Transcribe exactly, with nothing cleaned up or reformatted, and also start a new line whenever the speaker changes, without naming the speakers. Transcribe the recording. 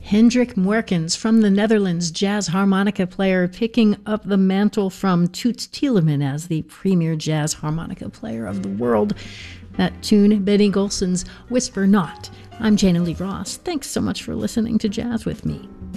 Hendrik Moerkens from the Netherlands, jazz harmonica player, picking up the mantle from Toots Thielemans as the premier jazz harmonica player of the world. That tune, Benny Golson's Whisper Not. I'm Jana Lee Ross. Thanks so much for listening to Jazz with Me.